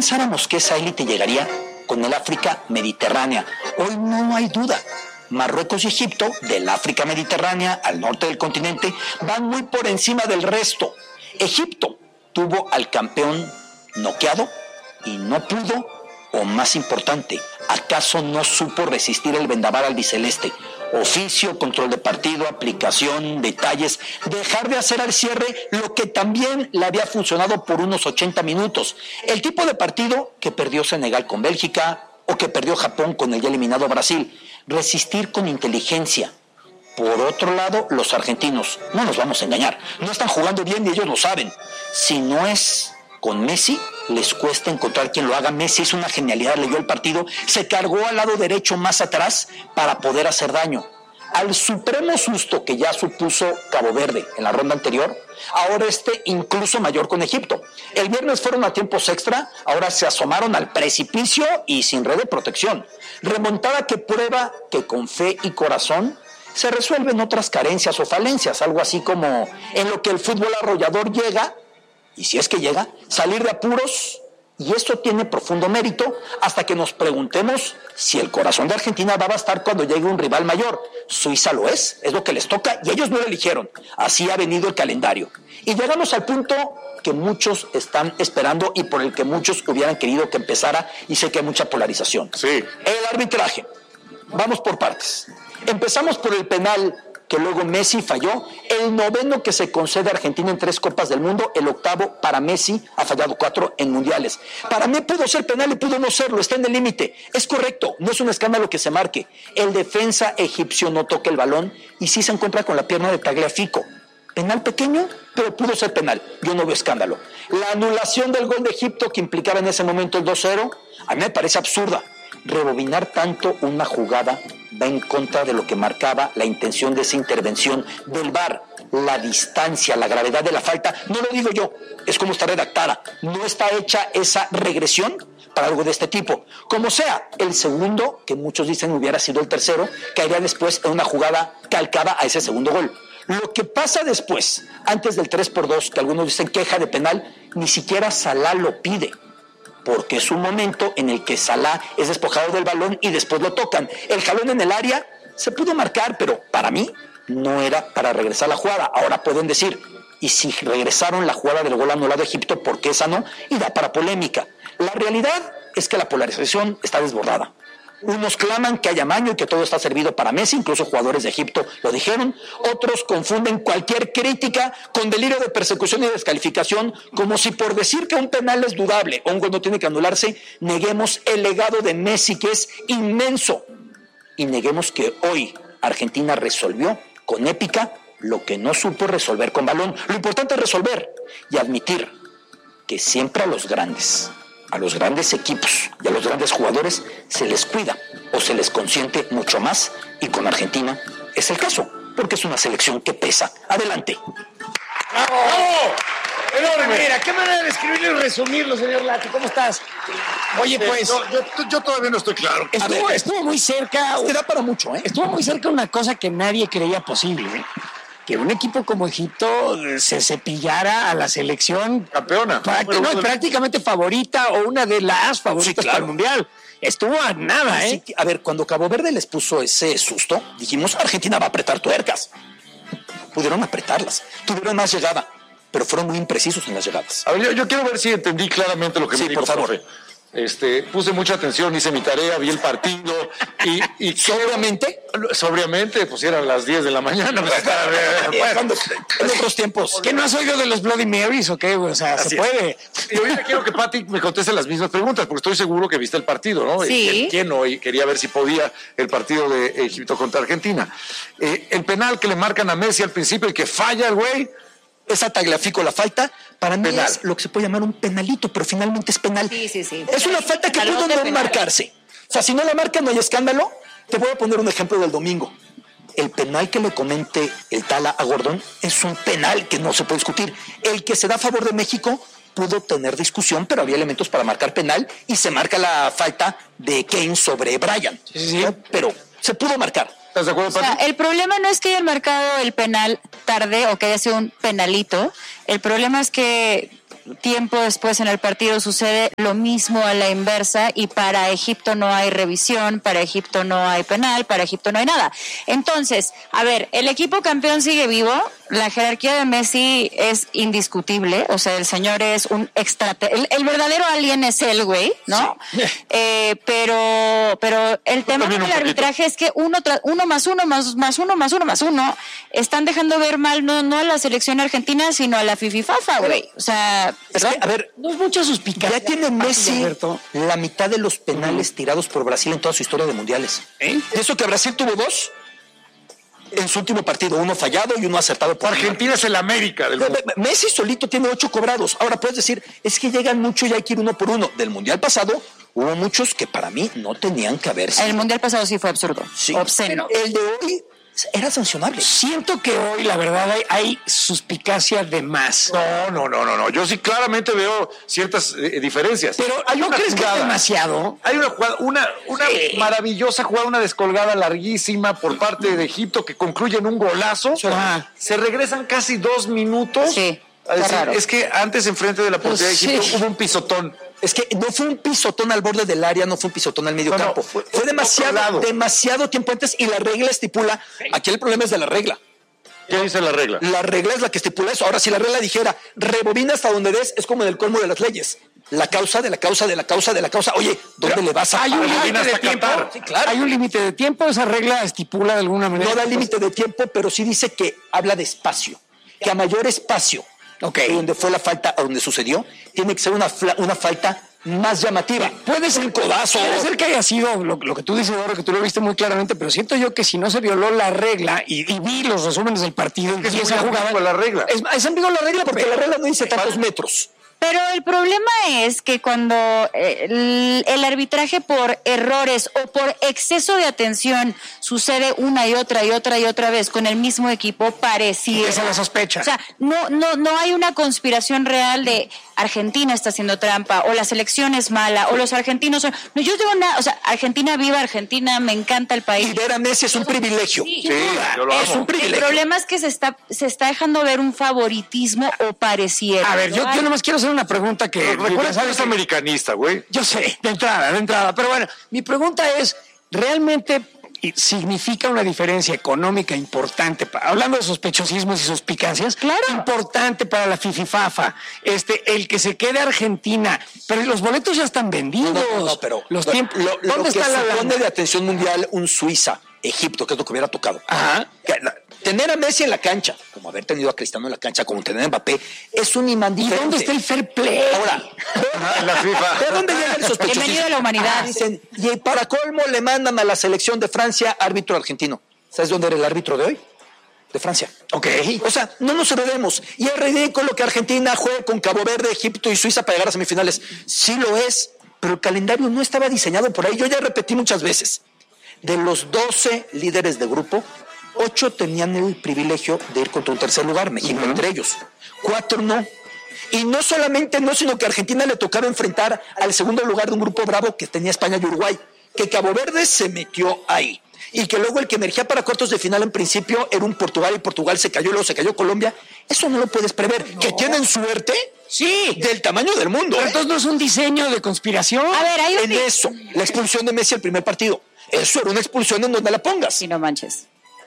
pensáramos que esa élite llegaría con el África mediterránea. Hoy no hay duda. Marruecos y Egipto, del África mediterránea al norte del continente, van muy por encima del resto. Egipto tuvo al campeón noqueado y no pudo, o más importante, ¿acaso no supo resistir el vendaval albiceleste? Oficio, control de partido, aplicación, detalles, dejar de hacer al cierre lo que también le había funcionado por unos 80 minutos. El tipo de partido que perdió Senegal con Bélgica o que perdió Japón con el ya eliminado Brasil. Resistir con inteligencia. Por otro lado, los argentinos, no nos vamos a engañar, no están jugando bien y ellos lo saben. Si no es con Messi, les cuesta encontrar quien lo haga. Messi hizo una genialidad, leyó el partido, se cargó al lado derecho más atrás para poder hacer daño. Al supremo susto que ya supuso Cabo Verde en la ronda anterior, ahora incluso mayor con Egipto. El viernes fueron a tiempos extra, ahora se asomaron al precipicio y sin red de protección. Remontada que prueba que con fe y corazón se resuelven otras carencias o falencias, algo así como en lo que el fútbol arrollador llega, y si es que llega, salir de apuros, y esto tiene profundo mérito hasta que nos preguntemos si el corazón de Argentina va a bastar cuando llegue un rival mayor. Suiza lo es lo que les toca y ellos no lo eligieron, así ha venido el calendario. Y llegamos al punto que muchos están esperando y por el que muchos hubieran querido que empezara, y sé que hay mucha polarización. Sí. El arbitraje. Vamos por partes. Empezamos por el penal que luego Messi falló, el 9º que se concede a Argentina en 3 Copas del Mundo, el 8º para Messi, ha fallado 4 en mundiales. Para mí pudo ser penal y pudo no serlo, está en el límite. Es correcto, no es un escándalo que se marque. El defensa egipcio no toca el balón y sí se encuentra con la pierna de Tagliafico. Penal pequeño, pero pudo ser penal. Yo no veo escándalo. La anulación del gol de Egipto que implicaba en ese momento el 2-0, a mí me parece absurda. Rebobinar tanto una jugada va en contra de lo que marcaba la intención de esa intervención del VAR, la distancia, la gravedad de la falta. No lo digo yo, es como está redactada. No está hecha esa regresión para algo de este tipo. Como sea, el segundo, que muchos dicen hubiera sido el tercero, caería después en una jugada calcada a ese segundo gol. Lo que pasa después, antes del 3-2, que algunos dicen queja de penal, ni siquiera Salah lo pide, porque es un momento en el que Salah es despojado del balón y después lo tocan. El jalón en el área se pudo marcar, pero para mí no era para regresar la jugada. Ahora pueden decir, ¿y si regresaron la jugada del gol anulado a Egipto, por qué esa no? Y da para polémica. La realidad es que la polarización está desbordada. Unos claman que hay amaño y que todo está servido para Messi, incluso jugadores de Egipto lo dijeron. Otros confunden cualquier crítica con delirio de persecución y descalificación, como si por decir que un penal es dudable o un gol no tiene que anularse, neguemos el legado de Messi, que es inmenso, y neguemos que hoy Argentina resolvió con épica lo que no supo resolver con balón. Lo importante es resolver y admitir que siempre a los grandes equipos y a los grandes jugadores se les cuida o se les consiente mucho más, y con Argentina es el caso, porque es una selección que pesa. Adelante. ¡Bravo! ¡Enorme! Mira, qué manera de escribirlo y resumirlo, señor Lati. ¿Cómo estás? Oye, pues... Yo todavía no estoy claro. Estuvo muy cerca... Te da para mucho, ¿eh? Estuvo muy cerca una cosa que nadie creía posible, ¿eh? Que un equipo como Egipto se cepillara a la selección campeona, prácticamente favorita o una de las favoritas para el Mundial. Estuvo a nada, ¿eh? Sí, a ver, cuando Cabo Verde les puso ese susto, dijimos, Argentina va a apretar tuercas. Pudieron apretarlas, tuvieron más llegada, pero fueron muy imprecisos en las llegadas. A ver, yo quiero ver si entendí claramente lo que me dijo, por favor. profe. Puse mucha atención, hice mi tarea, vi el partido y sobriamente, pues eran las 10 de la mañana. En otros tiempos. ¿Qué no has oído de los Bloody Marys o qué? O sea, se puede. Y ahorita quiero que Pati me conteste las mismas preguntas, porque estoy seguro que viste el partido, ¿no? Sí. ¿Quién no? Y quería ver si podía el partido de Egipto contra Argentina. El penal que le marcan a Messi al principio, el que falla el güey. Esa Tagliafico la falta, para mí penal. es lo que se puede llamar un penalito, pero finalmente es penal. Sí. Es una falta que pudo no marcarse. O sea, si no la marcan no hay escándalo. Te voy a poner un ejemplo del domingo. El penal que le comente el Tala a Gordon es un penal que no se puede discutir. El que se da a favor de México pudo tener discusión, pero había elementos para marcar penal y se marca la falta de Kane sobre Bryan. Sí. ¿No? Pero se pudo marcar. ¿Estás de acuerdo, Pati? O sea, el problema no es que hayan marcado el penal tarde o que haya sido un penalito. El problema es que tiempo después en el partido sucede lo mismo a la inversa y para Egipto no hay revisión, para Egipto no hay penal, para Egipto no hay nada. Entonces, a ver, el equipo campeón sigue vivo, la jerarquía de Messi es indiscutible, o sea, el señor es un el verdadero alien es él, güey, ¿no? Sí. Pero el tema del arbitraje es que uno más uno están dejando ver mal no a la selección argentina, sino a la fififafa, güey. O sea, es que, a ver, no es mucha suspicacia. Ya tiene Messi la mitad de los penales tirados por Brasil en toda su historia de mundiales. De eso que Brasil tuvo 2 en su último partido, uno fallado y uno acertado por Argentina es el América del mundo. Messi solito tiene 8 cobrados. Ahora puedes decir, es que llegan mucho y hay que ir uno por uno. Del mundial pasado hubo muchos que para mí no tenían que haberse. El mundial pasado sí fue absurdo, sí, obsceno. Pero el de hoy era sancionable. Siento que hoy, la verdad, hay suspicacia de más. No. Yo sí claramente veo ciertas diferencias. Pero ¿no crees que es demasiado? Hay una jugada, una maravillosa jugada, una descolgada larguísima por parte de Egipto que concluye en un golazo. Se regresan casi 2 minutos. Sí. A decir, es que antes enfrente de la portería de Egipto hubo un pisotón. Es que no fue un pisotón al borde del área, no fue un pisotón al medio campo. Fue demasiado tiempo antes y la regla estipula. Aquí el problema es de la regla. ¿Qué dice la regla? La regla es la que estipula eso. Ahora, si la regla dijera, rebobina hasta donde des, es como en el colmo de las leyes. La causa de la causa de la causa de la causa. Oye, ¿dónde le vas a hay un límite de tiempo? Sí, claro. Hay un límite de tiempo, esa regla estipula de alguna manera. No da límite de tiempo, pero sí dice que habla de espacio. Que a mayor espacio, donde fue la falta, donde sucedió, tiene que ser una falta más llamativa. Puede ser codazo. Puede ser que haya sido lo que tú dices ahora, que tú lo viste muy claramente, pero siento yo que si no se violó la regla y vi los resúmenes del partido es esa jugada con la regla. Es ambigua la regla porque la regla no dice tantos metros. Pero el problema es que cuando el arbitraje por errores o por exceso de atención sucede una y otra vez con el mismo equipo, pareciera. Esa es la sospecha. O sea, no hay una conspiración real de Argentina está haciendo trampa o la selección es mala o los argentinos son. No, yo digo nada, o sea, Argentina viva, Argentina, me encanta el país. Y ver a Messi es un privilegio. Sí, yo lo amo. Es un privilegio. El problema es que se está dejando ver un favoritismo o pareciera. A ver, yo nomás quiero hacer una pregunta que... Recuerda que eres americanista, güey. Yo sé, de entrada. Pero bueno, mi pregunta es, ¿realmente significa una diferencia económica importante, hablando de sospechosismos y suspicacias, importante para la fififafa, el que se quede Argentina, pero los boletos ya están vendidos? No, pero los tiempos, ¿dónde está la supone de atención mundial un Suiza, Egipto, que es lo que hubiera tocado? Ajá. Tener a Messi en la cancha, como haber tenido a Cristiano en la cancha, como tener a Mbappé, es un imán diferente. ¿Y dónde está el fair play? Ahora, en la FIFA. ¿de dónde llega el sospechosismo? Bienvenido a la humanidad. Dicen, y para colmo le mandan a la selección de Francia árbitro argentino. ¿Sabes dónde era el árbitro de hoy? De Francia. Ok. O sea, no nos olvidemos. Y es ridículo que Argentina juegue con Cabo Verde, Egipto y Suiza para llegar a semifinales. Sí lo es, pero el calendario no estaba diseñado por ahí. Yo ya repetí muchas veces. De los 12 líderes de grupo, 8 tenían el privilegio de ir contra un tercer lugar, México entre ellos. 4 no. Y no solamente no, sino que a Argentina le tocaba enfrentar al segundo lugar de un grupo bravo que tenía España y Uruguay. Que Cabo Verde se metió ahí. Y que luego el que emergía para cuartos de final en principio era un Portugal, y Portugal se cayó, luego se cayó Colombia. Eso no lo puedes prever. No. ¿Que tienen suerte? Sí. Del tamaño del mundo. Pero entonces no es un diseño de conspiración. A ver, hay en eso, la expulsión de Messi el primer partido. Eso era una expulsión en donde la pongas. Sí, no manches.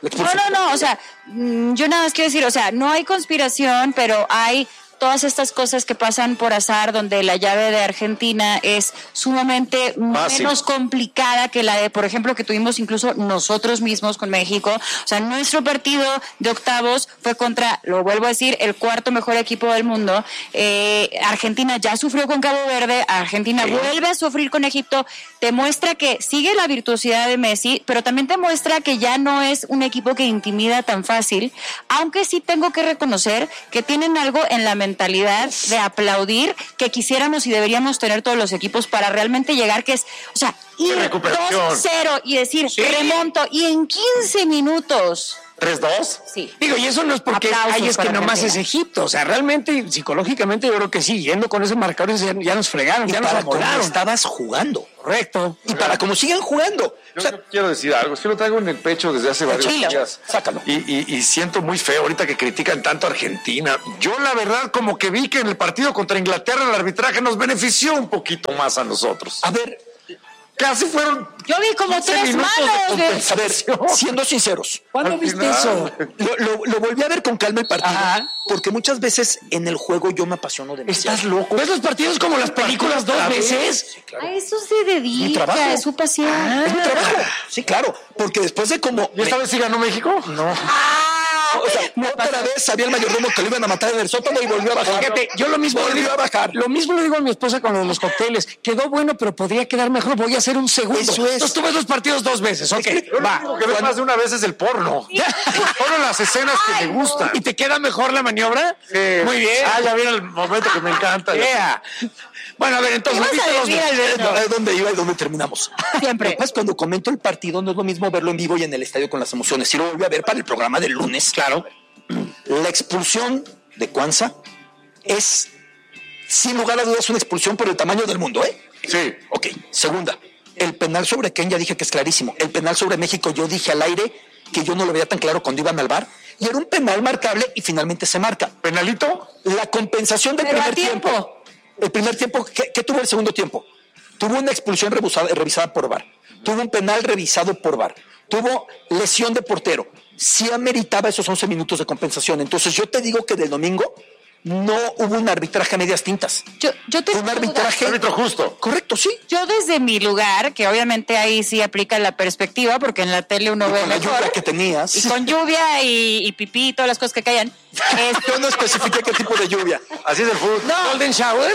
No, o sea, yo nada más quiero decir, o sea, no hay conspiración, pero hay todas estas cosas que pasan por azar, donde la llave de Argentina es sumamente menos complicada que la de, por ejemplo, que tuvimos incluso nosotros mismos con México. O sea, nuestro partido de octavos fue contra, lo vuelvo a decir, el 4º mejor equipo del mundo. Argentina ya sufrió con Cabo Verde, Argentina vuelve a sufrir con Egipto. Te muestra que sigue la virtuosidad de Messi, pero también te muestra que ya no es un equipo que intimida tan fácil, aunque sí tengo que reconocer que tienen algo en la mentalidad de aplaudir que quisiéramos y deberíamos tener todos los equipos para realmente llegar, que es, o sea, ir 2-0 y decir, remonto, y en 15 minutos ¿3-2? Sí. Digo, y eso no es porque es que nomás es Egipto. O sea, realmente, psicológicamente, yo creo que sí. Yendo con esos marcadores ya nos fregaron, ya nos amolaron. Estabas jugando. Correcto. Y para como sigan jugando. Yo quiero decir algo, es que lo traigo en el pecho desde hace varios días. Sácalo. Y siento muy feo ahorita que critican tanto a Argentina. Yo la verdad como que vi que en el partido contra Inglaterra el arbitraje nos benefició un poquito más a nosotros. A ver, casi fueron... Yo vi como 3 manos. a ver, siendo sinceros. ¿Cuándo viste eso? Lo volví a ver con calma el partido. Porque muchas veces en el juego yo me apasiono demasiado. ¿Estás loco? ¿Ves los partidos como las películas 2 veces? Sí, claro. A eso se dedica, trabajo. es su pasión. Es mi trabajo. Sí, claro. Porque después de como... ¿Y esta vez sí ganó México? No. O sea, otra vez sabía el mayordomo que lo iban a matar en el sótano y volvió a bajar. Fíjate, yo lo mismo volvió a bajar. Lo mismo le digo a mi esposa con lo de los cócteles. Quedó bueno, pero podría quedar mejor. Voy a hacer un segundo. Eso es. Entonces tú ves los partidos 2 veces. Ok, Yo lo único que veo más de una vez es el porno. Solo las escenas que me gustan. ¿Y te queda mejor la maniobra? Muy bien. Ya viene el momento que me encanta. Yeah. Bueno, a ver, entonces... ¿Qué vas a decir, Alberto? ¿Dónde iba y dónde terminamos? Siempre. Después, cuando comento el partido, no es lo mismo verlo en vivo y en el estadio con las emociones. Si lo volví a ver para el programa del lunes, claro. La expulsión de Cuanza es, sin lugar a dudas, una expulsión por el tamaño del mundo, ¿eh? Sí. Ok, segunda. El penal sobre Kenia dije que es clarísimo. El penal sobre México yo dije al aire que yo no lo veía tan claro cuando iban al VAR. Y era un penal marcable y finalmente se marca. ¿Penalito? La compensación del primer tiempo. El primer tiempo, ¿qué tuvo el segundo tiempo? Tuvo una expulsión revisada por VAR. Tuvo un penal revisado por VAR. Tuvo lesión de portero. Sí ameritaba esos 11 minutos de compensación. Entonces yo te digo que del domingo no hubo un arbitraje a medias tintas. Yo te un arbitraje árbitro justo. Correcto, sí. Yo desde mi lugar, que obviamente ahí sí aplica la perspectiva, porque en la tele uno ve con la mejor. lluvia que tenías. Y con lluvia y pipí y todas las cosas que caían. Yo no especifiqué qué tipo de lluvia. Así es el fútbol. No, Golden Shower.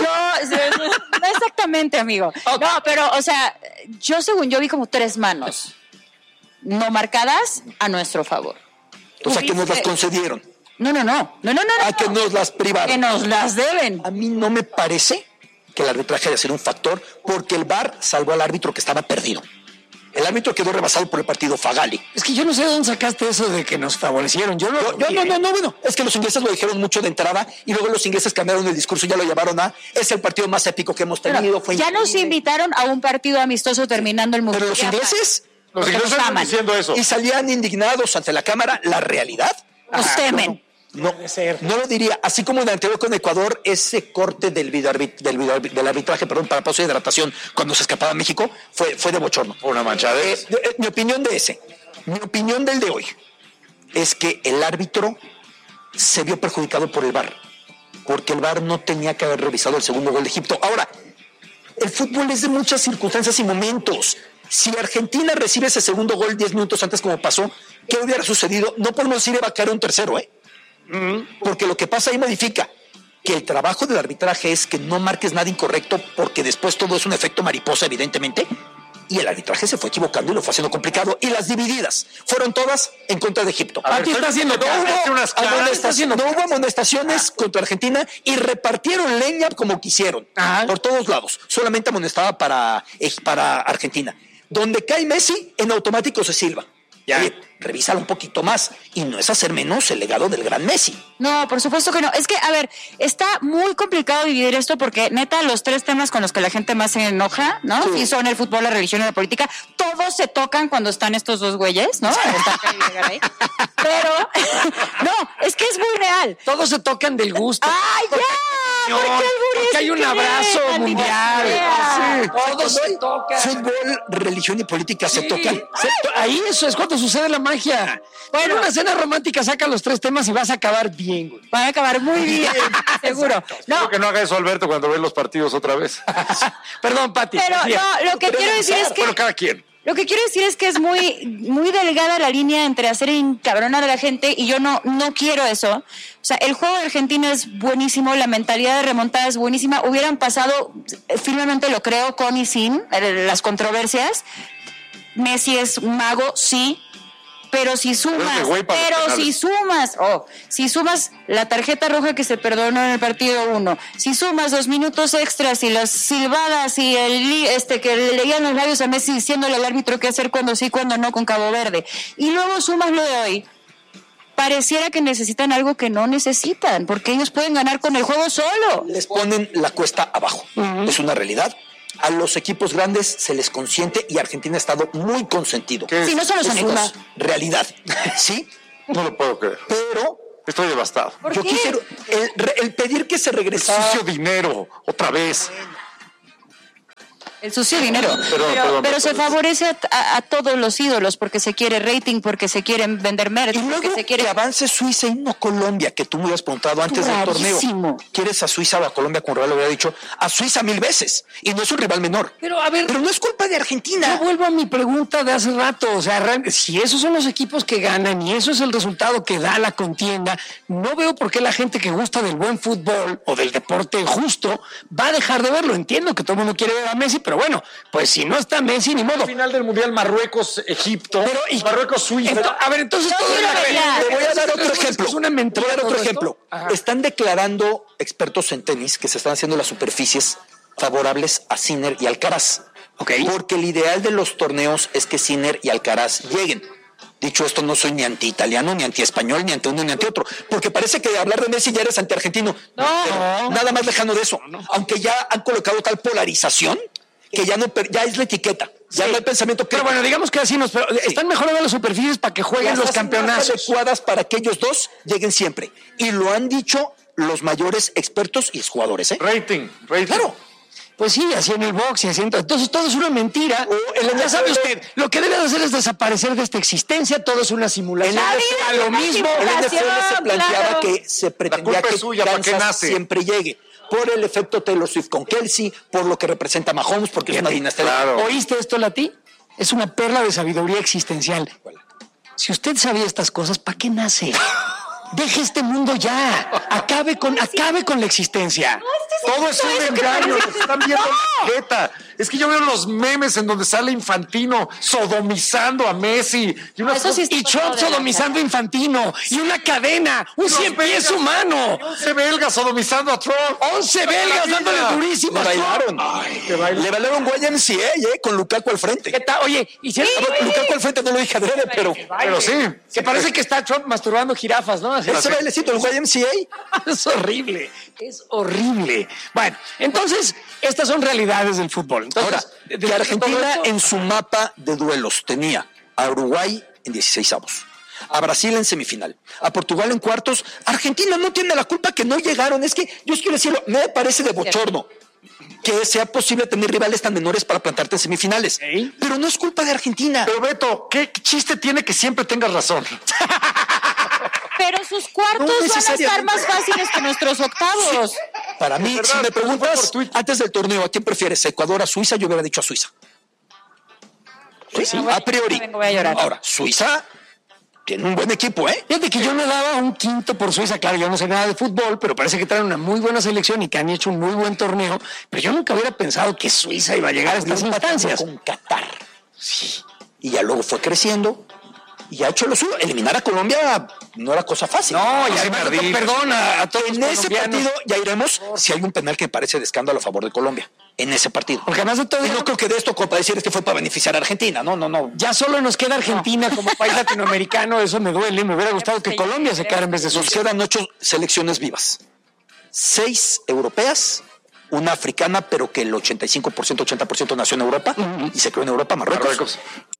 no exactamente, amigo. Okay. No, pero, o sea, yo según yo vi como 3 manos no marcadas a nuestro favor. O sea, que nos las concedieron. No. Que nos las privaron. Que nos las deben. A mí no me parece que el arbitraje haya sido un factor, porque el VAR salvó al árbitro que estaba perdido. El árbitro quedó rebasado por el partido Fagali. Es que yo no sé de dónde sacaste eso de que nos favorecieron. Yo no, bueno. Es que los ingleses lo dijeron mucho de entrada y luego los ingleses cambiaron el discurso y ya lo llevaron a... Es el partido más épico que hemos tenido. Fue ya increíble. Nos invitaron a un partido amistoso terminando el mundial. Pero los ingleses... Los ingleses están diciendo eso. Y salían indignados ante la cámara. La realidad... Nos temen. No lo diría. Así como en el anterior con Ecuador, ese corte del arbitraje, para pausa de hidratación cuando se escapaba a México, fue de bochorno. Una manchadez. Mi opinión del de hoy es que el árbitro se vio perjudicado por el VAR, porque el VAR no tenía que haber revisado el segundo gol de Egipto. Ahora, el fútbol es de muchas circunstancias y momentos. Si Argentina recibe ese segundo gol 10 minutos antes como pasó, ¿qué hubiera sucedido? No podemos decir va a caer un tercero, porque lo que pasa ahí modifica que el trabajo del arbitraje es que no marques nada incorrecto, porque después todo es un efecto mariposa, evidentemente, y el arbitraje se fue equivocando y lo fue haciendo complicado, y las divididas fueron todas en contra de Egipto. Aquí está haciendo No hubo amonestaciones contra Argentina y repartieron leña como quisieron, por todos lados. Solamente amonestaba para Argentina. Donde cae Messi, en automático se silba. Oye, revísalo un poquito más. Y no es hacer menos el legado del gran Messi. No, por supuesto que no. Es que, a ver, está muy complicado dividir esto porque, neta, los 3 temas con los que la gente más se enoja, ¿no? Sí, son el fútbol, la religión y la política. Todos se tocan cuando están estos 2 güeyes, ¿no? Pero, no, es que es muy real. Todos se tocan del gusto. ¡Ay, ya! Porque hay un abrazo mundial. Sí. Todos se tocan. Fútbol, religión y política se tocan. Ahí eso es cuando sucede la magia. Bueno, una cena romántica saca los 3 temas y vas a acabar bien, güey. Van a acabar muy bien, seguro. Espero que no haga eso Alberto cuando ve los partidos otra vez. Perdón, Pati. Pero no, lo que quiero decir es que... Pero cada quien. Lo que quiero decir es que es muy delgada la línea entre hacer encabronar a la gente y yo no quiero eso. O sea, el juego de Argentina es buenísimo, la mentalidad de remontada es buenísima. Hubieran pasado, firmemente lo creo, con y sin las controversias. Messi es un mago, sí. Pero si sumas, si sumas la tarjeta roja que se perdonó en el partido 1, si sumas 2 minutos extras y las silbadas y que le leían los labios a Messi diciéndole al árbitro qué hacer cuando sí, cuando no con Cabo Verde, y luego sumas lo de hoy, pareciera que necesitan algo que no necesitan, porque ellos pueden ganar con el juego solo. Les ponen la cuesta abajo. Es una realidad. A los equipos grandes se les consiente y Argentina ha estado muy consentido. Sí, no son los únicos. Es una realidad, ¿sí? No lo puedo creer. Pero estoy devastado. yo quisiera el pedir que se regresara. Sucio dinero, otra vez. El sucio dinero. Pero se favorece a todos los ídolos porque se quiere rating, porque se quieren vender merch, Y luego porque se quiere... que avance Suiza y no Colombia, que tú me habías preguntado antes del torneo. ¿Quieres a Suiza o a Colombia? Con rival lo hubiera dicho a Suiza 1000 veces. Y no es un rival menor. Pero a ver, Pero no es culpa de Argentina. yo vuelvo a mi pregunta de hace rato. O sea, si esos son los equipos que ganan y eso es el resultado que da la contienda, no veo por qué la gente que gusta del buen fútbol o del deporte justo va a dejar de verlo. Entiendo que todo el mundo quiere ver a Messi, pero bueno, pues si no está Messi, ni modo. Final del Mundial Marruecos-Egipto, Marruecos-Suiza. A ver, entonces Yo todo sí lo vería. Te voy a dar otro Es ejemplo. una mentira Te voy a dar otro todo ejemplo. esto. Ajá. Están declarando expertos en tenis que se están haciendo las superficies favorables a Sinner y Alcaraz. Porque el ideal de los torneos es que Sinner y Alcaraz lleguen. Dicho esto, no soy ni anti-italiano, ni anti-español, ni anti uno, ni anti otro. Porque parece que hablar de Messi ya eres anti-argentino. No. Nada más lejano de eso. Aunque ya han colocado tal polarización que ya es la etiqueta. Ya no hay pensamiento Pero bueno, digamos que así pero están mejorando las superficies para que jueguen los campeonatos adecuadas para que ellos dos lleguen siempre. Y lo han dicho los mayores expertos y jugadores. Rating. Claro. Pues sí, así en el box y así entonces todo es una mentira. Ya sabe usted, lo que debe hacer es desaparecer de esta existencia, todo es una simulación. A lo mismo. El NFL se planteaba que se pretendía culpa que es suya, ¿para qué Kansas nace? siempre llegue. Por el efecto Taylor Swift con Kelsey, por lo que representa Mahomes, porque es una dinastía. Claro. ¿Oíste esto, Lati? Es una perla de sabiduría existencial. Si usted sabía estas cosas, ¿para qué nace? Deje este mundo ya. Acabe con la existencia. Todo es un engaño, nos están viendo la jeta. Es que yo veo los memes en donde sale Infantino sodomizando a Messi. Y Trump sodomizando a Infantino. Y una cadena. Un 100 pies humano. 11 belgas sodomizando a Trump. 11 belgas dándole durísimo. Le bailaron. Le bailaron YMCA, con Lukaku al frente. ¿Qué tal? Oye, y si Lukaku al frente no lo dije adrede, pero sí. que parece que está Trump masturbando jirafas, ¿no? ese bailecito, el YMCA. Es horrible, es horrible. Bueno, entonces, estas son realidades del fútbol. Entonces, Ahora, que Argentina en su mapa de duelos tenía a Uruguay en 16avos, a Brasil en semifinal, a Portugal en cuartos. Argentina no tiene la culpa que no llegaron. Es que, yo quiero decirlo, me parece de bochorno que sea posible tener rivales tan menores para plantarte en semifinales. Pero no es culpa de Argentina. Pero Beto, ¿qué chiste tiene que siempre tengas razón? Pero sus cuartos van a estar más fáciles que nuestros octavos. Para mí, si me preguntas antes del torneo, ¿a quién prefieres? ¿Ecuador a Suiza? Yo hubiera dicho a Suiza. Sí, a priori. Voy a llorar. Ahora, Suiza tiene un buen equipo, ¿eh? Fíjate que yo me daba un quinto por Suiza. Claro, yo no sé nada de fútbol, pero parece que traen una muy buena selección y que han hecho un muy buen torneo. Pero yo nunca hubiera pensado que Suiza iba a llegar a estas instancias. Con Qatar. Sí. Y ya luego fue creciendo y ha hecho lo suyo. Eliminar a Colombia no era cosa fácil. No, y además, perdón a todos en los ese colombianos. partido ya iremos si hay un penal que me parece de escándalo a favor de Colombia. En ese partido. Porque además de todo, Y no creo que de esto, como para decir, es que fue para beneficiar a Argentina. No. ya solo nos queda Argentina como país latinoamericano. Eso me duele. Me hubiera gustado que Colombia se quedara en vez de Nos Suiza. quedan 8 selecciones vivas. 6 europeas, una africana, pero que el 85%, 80% nació en Europa y se creó en Europa, Marruecos.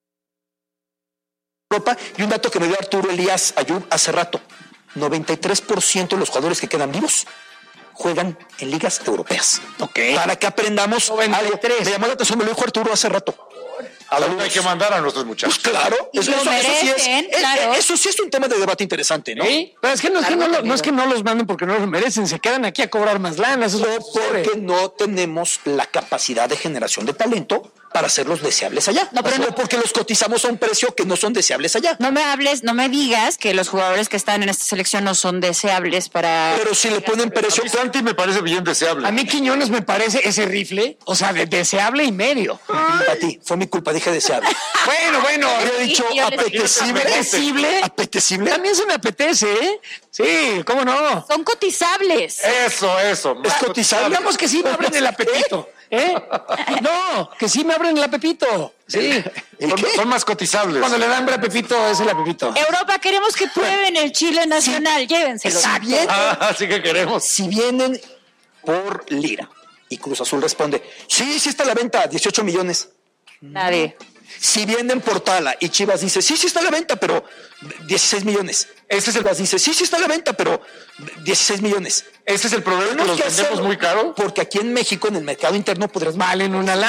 Europa. Y un dato que me dio Arturo Elías Ayub hace rato: 93% de los jugadores que quedan vivos juegan en ligas europeas. Para que aprendamos. 93. Me llamó la atención, me lo dijo Arturo hace rato. Hay que mandar a nuestros muchachos. Pues claro, Y lo merecen, claro. Eso sí es un tema de debate interesante, ¿no? ¿Sí? Pero es que no es que no los manden porque no los merecen, se quedan aquí a cobrar más lana. Eso es Porque no tenemos la capacidad de generación de talento para hacerlos deseables allá. No, pero no porque los cotizamos a un precio que no son deseables allá. No me digas que los jugadores que están en esta selección no son deseables para... Pero si le ponen precio, Santi me parece bien deseable. A mí Quiñones me parece ese rifle, o sea, deseable y medio. a ti, fue mi culpa, dije deseable. Bueno, Había dicho yo les- apetecible. Apetecible. También se me apetece, ¿eh? Sí, ¿cómo no? Son cotizables. Eso. Es cotizable. Digamos que sí me abren el apetito. ¿Eh? No, No, que sí me abren el Pepito. Sí. Son más cotizables. Cuando le dan hambre a Pepito, es el Pepito. Europa, queremos que prueben el chile nacional, llévenselo. Así que queremos. Si vienen por Lira y Cruz Azul responde, sí está a la venta, 18 millones. Nadie. Si vienen por Tala y Chivas dice, sí está a la venta, pero 16 millones. Este es el Chivas dice, sí está a la venta, pero 16 millones. Ese es el problema, que los vendemos muy caro. Porque aquí en México, en el mercado interno, podrás valen una lana.